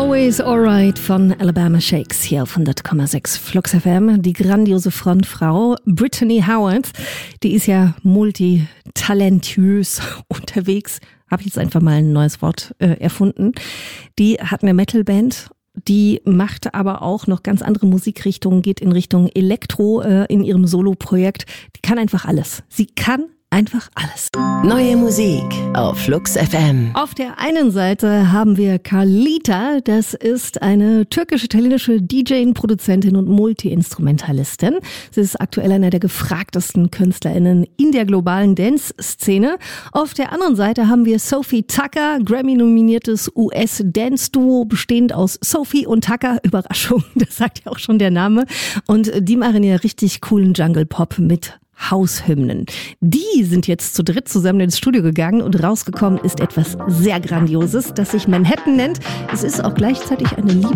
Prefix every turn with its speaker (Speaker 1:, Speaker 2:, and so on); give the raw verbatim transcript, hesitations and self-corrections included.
Speaker 1: Always Alright von Alabama Shakes hier auf hundert Komma sechs Flux F M. Die grandiose Frontfrau Brittany Howard, die ist ja multitalentös unterwegs. Habe ich jetzt einfach mal ein neues Wort äh, erfunden. Die hat eine Metalband. Die macht aber auch noch ganz andere Musikrichtungen, geht in Richtung Elektro äh, in ihrem Solo-Projekt. Die kann einfach alles. Sie kann einfach alles.
Speaker 2: Neue Musik auf Flux F M.
Speaker 1: Auf der einen Seite haben wir Carlita. Das ist eine türkisch-italienische D J, Produzentin und Multi-Instrumentalistin. Sie ist aktuell einer der gefragtesten KünstlerInnen in der globalen Dance-Szene. Auf der anderen Seite haben wir Sophie Tucker, Grammy-nominiertes U S-Dance-Duo, bestehend aus Sophie und Tucker. Überraschung, das sagt ja auch schon der Name. Und die machen ja richtig coolen Jungle-Pop mit Haushymnen. Die sind jetzt zu dritt zusammen ins Studio gegangen und rausgekommen ist etwas sehr Grandioses, das sich Manhattan nennt. Es ist auch gleichzeitig eine Liebe